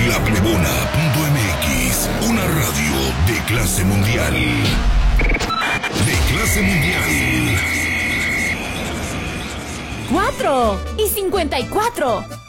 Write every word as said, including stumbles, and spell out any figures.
La Plebona punto M X, una radio de clase mundial. De clase mundial. Cuatro y cincuenta y cuatro.